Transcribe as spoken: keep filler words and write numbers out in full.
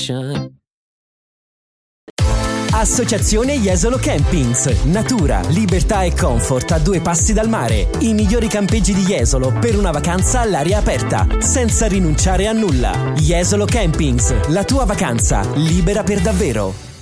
vacation. Associazione Jesolo Campings. Natura, libertà e comfort a due passi dal mare. I migliori campeggi di Jesolo per una vacanza all'aria aperta, senza rinunciare a nulla. Jesolo Campings, la tua vacanza libera per davvero.